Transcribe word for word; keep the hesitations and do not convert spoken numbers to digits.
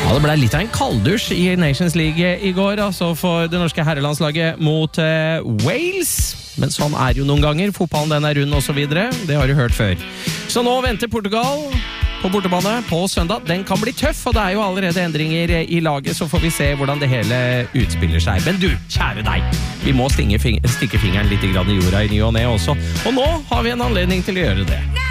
Ja, det ble litt av en kalddusj i Nations League i går, altså for det norske herrelandslaget mot eh, Wales. Men sånn er jo noen ganger. Fotballen den er rund og så videre. Det har du hørt før. Så nå venter Portugal på bortebane på søndag. Den kan bli tøff, og det er jo allerede endringer i laget, så får vi se hvordan det hele utspiller seg. Men du, kjære deg, vi må stikke fingeren litt i jorda i ny og ne også. Og nå har vi en anledning til å gjøre det.